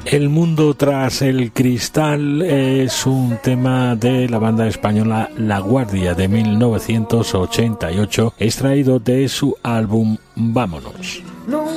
El mundo tras el cristal es un tema de la banda española La Guardia de 1988, extraído de su álbum Vámonos.